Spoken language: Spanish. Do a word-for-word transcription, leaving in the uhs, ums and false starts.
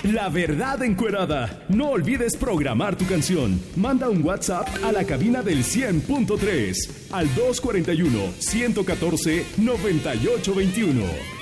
La Verdad Encuerada. No olvides programar tu canción. Manda un WhatsApp a la cabina del cien punto tres al dos cuarenta y uno, ciento catorce, noventa y ocho veintiuno.